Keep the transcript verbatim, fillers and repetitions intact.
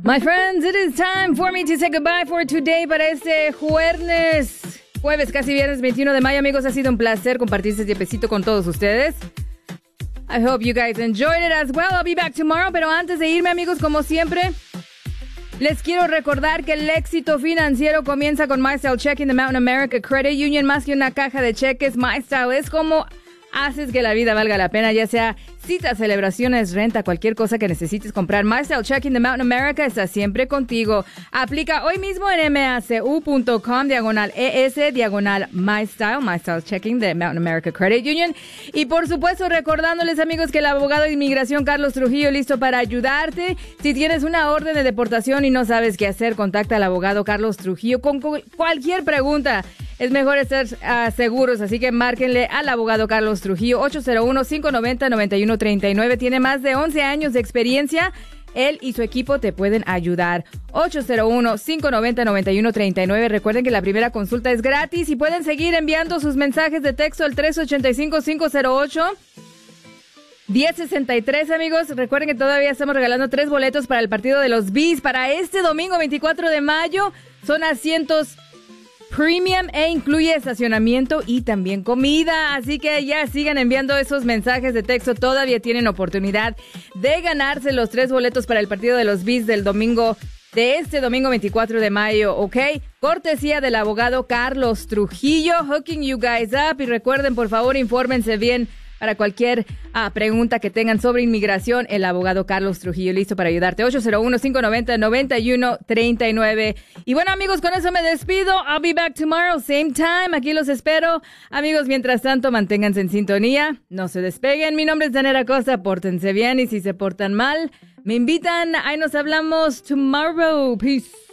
My friends, it is time for me to say goodbye for today para este jueves, jueves casi viernes veintiuno de mayo. Amigos, ha sido un placer compartir este tiempecito con todos ustedes. I hope you guys enjoyed it as well. I'll be back tomorrow, pero antes de irme, amigos, como siempre, les quiero recordar que el éxito financiero comienza con MyStyle Checking de Mountain America Credit Union. Más que una caja de cheques, MyStyle es como haces que la vida valga la pena, ya sea citas, celebraciones, renta, cualquier cosa que necesites comprar. MyStyle Checking de Mountain America está siempre contigo. Aplica hoy mismo en macu.com, diagonal ES, diagonal MyStyle, MyStyle Checking de Mountain America Credit Union. Y por supuesto, recordándoles, amigos, que el abogado de inmigración Carlos Trujillo listo para ayudarte. Si tienes una orden de deportación y no sabes qué hacer, contacta al abogado Carlos Trujillo con cualquier pregunta. Es mejor estar uh, seguros, así que márquenle al abogado Carlos Trujillo, ocho cero uno, cinco nueve cero, nueve uno tres nueve. Tiene más de once años de experiencia. Él y su equipo te pueden ayudar. ocho cero uno, cinco nueve cero, nueve uno tres nueve. Recuerden que la primera consulta es gratis y pueden seguir enviando sus mensajes de texto al tres ocho cinco, cinco cero ocho, uno cero seis tres, amigos. Recuerden que todavía estamos regalando tres boletos para el partido de los Bees para este domingo veinticuatro de mayo. Son asientos premium e incluye estacionamiento y también comida. Así que ya sigan enviando esos mensajes de texto. Todavía tienen oportunidad de ganarse los tres boletos para el partido de los Bees del domingo, de este domingo veinticuatro de mayo, ¿ok? Cortesía del abogado Carlos Trujillo, hooking you guys up. Y recuerden, por favor, infórmense bien para cualquier uh, pregunta que tengan sobre inmigración. El abogado Carlos Trujillo listo para ayudarte. ocho cero uno, cinco nueve cero, nueve uno tres nueve. Y bueno, amigos, con eso me despido. I'll be back tomorrow, same time. Aquí los espero. Amigos, mientras tanto, manténganse en sintonía. No se despeguen. Mi nombre es Danera Costa. Pórtense bien y si se portan mal, me invitan. Ahí nos hablamos tomorrow. Peace.